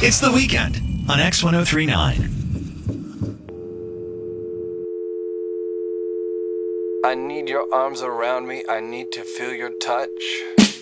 It's the weekend on X1039. I need your arms around me. I need to feel your touch.